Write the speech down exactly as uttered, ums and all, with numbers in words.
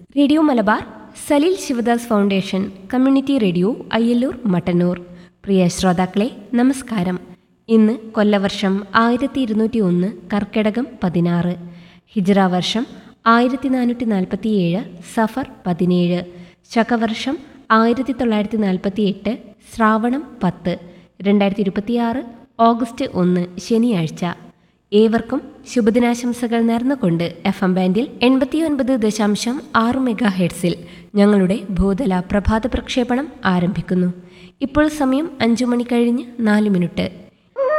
Radio Malabar, Saleel Sivadas foundation community radio, Ayyallur Mattannur. പ്രിയ ശ്രോതാക്കളെ, നമസ്കാരം. ഇന്ന് കൊല്ലവർഷം ആയിരത്തി ഇരുന്നൂറ്റി ഒന്ന് കർക്കിടകം പതിനാറ്, ഹിജ്റ വർഷം ആയിരത്തി നാനൂറ്റി നാൽപ്പത്തി ഏഴ് സഫർ പതിനേഴ്, ശകവർഷം ആയിരത്തി തൊള്ളായിരത്തി നാൽപ്പത്തി എട്ട് ശ്രാവണം പത്ത്, രണ്ടായിരത്തി ഇരുപത്തിയാറ് ഓഗസ്റ്റ് ഒന്ന് ശനിയാഴ്ച. ഏവർക്കും ശുഭദിനാശംസകൾ നേർന്നുകൊണ്ട് എഫ് എം ബാൻഡിൽ എൺപത്തിയൊൻപത് ദശാംശം ആറ് മെഗാ ഹെർട്സിൽ ഞങ്ങളുടെ ഭൂതല പ്രഭാത പ്രക്ഷേപണം ആരംഭിക്കുന്നു. ഇപ്പോൾ സമയം അഞ്ചു മണി കഴിഞ്ഞ് നാല് മിനിറ്റ്.